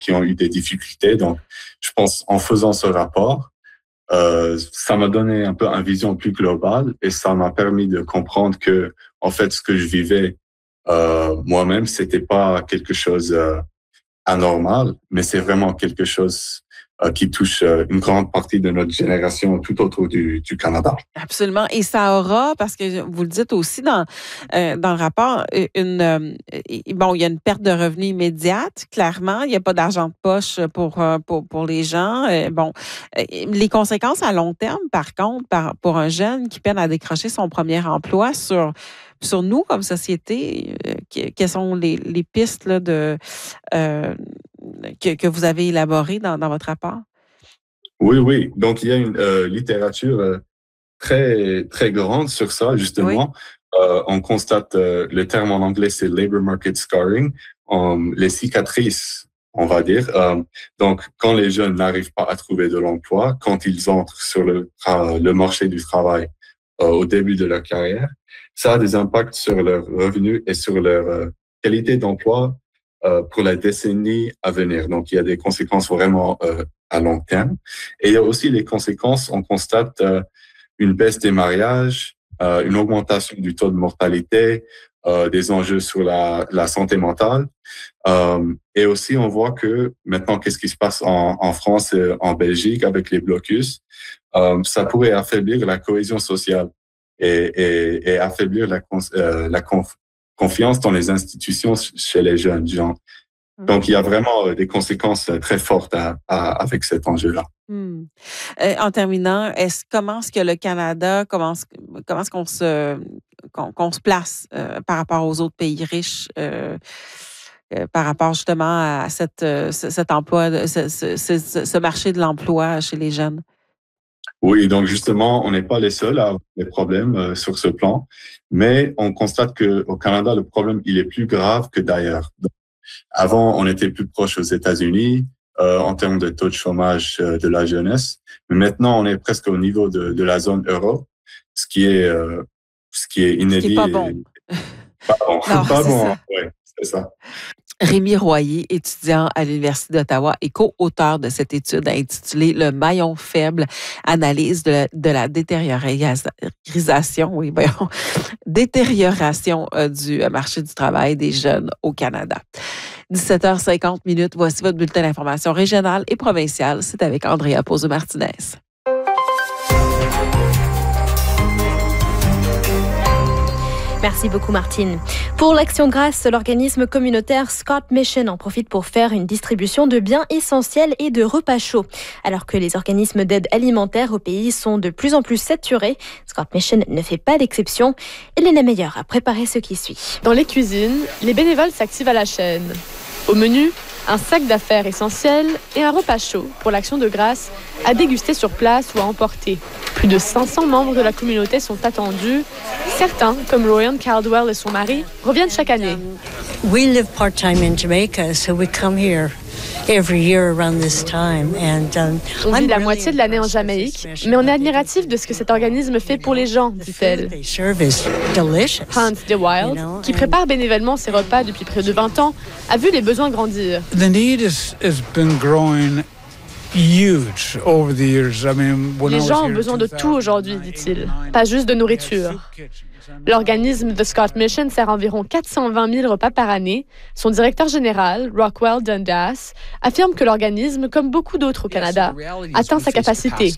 qui ont eu des difficultés. Donc, je pense en faisant ce rapport, ça m'a donné un peu une vision plus globale et ça m'a permis de comprendre que, en fait, ce que je vivais moi-même, c'était pas quelque chose anormal, mais c'est vraiment quelque chose qui touche une grande partie de notre génération tout autour du Canada. Absolument. Et ça aura, parce que vous le dites aussi dans le rapport, il y a une perte de revenus immédiate, clairement. Il n'y a pas d'argent de poche pour les gens. Les conséquences à long terme, par contre, pour un jeune qui peine à décrocher son premier emploi sur nous comme société, quelles sont les pistes là, que vous avez élaborées dans votre rapport? Oui. Donc, il y a une littérature très, très grande sur ça, justement. Oui. On constate, le terme en anglais, c'est labor market scarring, les cicatrices, on va dire. Donc, quand les jeunes n'arrivent pas à trouver de l'emploi, quand ils entrent sur le marché du travail au début de leur carrière, ça a des impacts sur leurs revenus et sur leur qualité d'emploi pour la décennie à venir. Donc, il y a des conséquences vraiment à long terme. Et il y a aussi les conséquences, on constate une baisse des mariages, une augmentation du taux de mortalité, des enjeux sur la santé mentale. Et aussi, on voit que maintenant, qu'est-ce qui se passe en France et en Belgique avec les blocus, ça pourrait affaiblir la cohésion sociale et affaiblir la confiance dans les institutions chez les jeunes gens. Donc, il y a vraiment des conséquences très fortes avec cet enjeu-là. En terminant, comment est-ce que le Canada, comment est-ce qu'on se place par rapport aux autres pays riches, par rapport justement à cet emploi, ce marché de l'emploi chez les jeunes? Oui, donc justement, on n'est pas les seuls à avoir des problèmes sur ce plan, mais on constate qu'au Canada, le problème, il est plus grave que d'ailleurs. Donc, avant, on était plus proche aux États-Unis en termes de taux de chômage de la jeunesse, mais maintenant, on est presque au niveau de la zone euro, ce qui est inédit. Ce qui n'est pas bon. Pas bon, non, pas bon, oui, c'est ça. Rémi Royer, étudiant à l'Université d'Ottawa et co-auteur de cette étude intitulée « Le maillon faible, analyse de la détérioration du marché du travail des jeunes au Canada ». 17h50, voici votre bulletin d'information régionale et provinciale. C'est avec Andrea Pozzo-Martinez. Merci beaucoup, Martine. Pour l'Action Grâce, l'organisme communautaire Scott Mission en profite pour faire une distribution de biens essentiels et de repas chauds. Alors que les organismes d'aide alimentaire au pays sont de plus en plus saturés, Scott Mission ne fait pas l'exception. Elena Meyer a préparé ce qui suit. Dans les cuisines, les bénévoles s'activent à la chaîne. Au menu, un sac d'affaires essentiel et un repas chaud pour l'Action de grâce à déguster sur place ou à emporter. Plus de 500 membres de la communauté sont attendus. Certains, comme Royan Caldwell et son mari, reviennent chaque année. We live part-time in Jamaica, so we come here every year around this time. On vit la moitié de l'année en Jamaïque, mais on est admiratif de ce que cet organisme fait pour les gens, dit-elle. Hans De Wild, qui prépare bénévolement ses repas depuis près de 20 ans, a vu les besoins grandir. The need has been growing huge over the years. Les gens ont besoin de tout aujourd'hui, dit-il, pas juste de nourriture. L'organisme The Scott Mission sert environ 420 000 repas par année. Son directeur général, Rockwell Dundas, affirme que l'organisme, comme beaucoup d'autres au Canada, atteint sa capacité.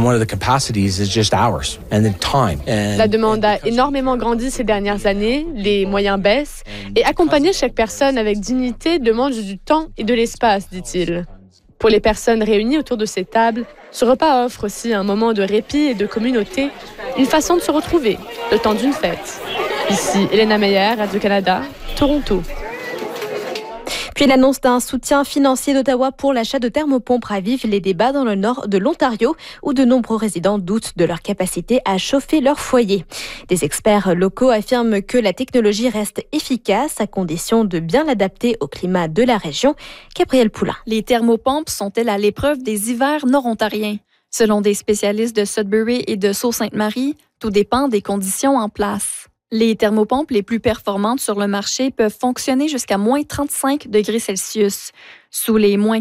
La demande a énormément grandi ces dernières années, les moyens baissent, et accompagner chaque personne avec dignité demande du temps et de l'espace, dit-il. Pour les personnes réunies autour de ces tables, ce repas offre aussi un moment de répit et de communauté, une façon de se retrouver le temps d'une fête. Ici, Elena Meyer, Radio-Canada, Toronto. Puis l'annonce d'un soutien financier d'Ottawa pour l'achat de thermopompes ravive les débats dans le nord de l'Ontario, où de nombreux résidents doutent de leur capacité à chauffer leur foyer. Des experts locaux affirment que la technologie reste efficace à condition de bien l'adapter au climat de la région. Gabrielle Poulain. Les thermopompes sont-elles à l'épreuve des hivers nord-ontariens? Selon des spécialistes de Sudbury et de Sault-Sainte-Marie, tout dépend des conditions en place. Les thermopompes les plus performantes sur le marché peuvent fonctionner jusqu'à moins 35 degrés Celsius. Sous les moins